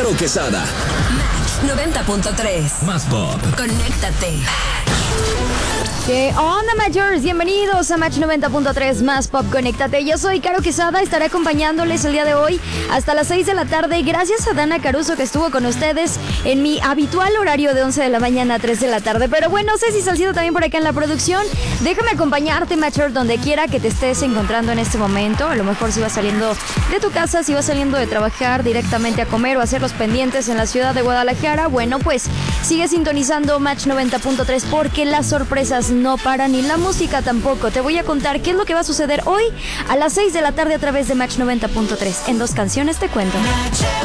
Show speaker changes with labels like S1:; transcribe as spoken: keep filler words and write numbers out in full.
S1: Caro Quesada.
S2: Match noventa punto tres.
S1: Más pop.
S2: Conéctate.
S3: ¿Qué onda, Matchers? Bienvenidos a Match noventa punto tres Más Pop, Conéctate. Yo soy Caro Quesada, estaré acompañándoles el día de hoy hasta las seis de la tarde. Gracias a Dana Caruso que estuvo con ustedes en mi habitual horario de once de la mañana a tres de la tarde. Pero bueno, Ceci Salcido también por acá en la producción. Déjame acompañarte, Matcher, donde quiera que te estés encontrando en este momento. A lo mejor si vas saliendo de tu casa, si vas saliendo de trabajar directamente a comer o a hacer los pendientes en la ciudad de Guadalajara. Bueno, pues sigue sintonizando Match noventa punto tres porque las sorpresas no paran y la música tampoco. Te voy a contar qué es lo que va a suceder hoy a las seis de la tarde a través de Match noventa punto tres. En dos canciones te cuento.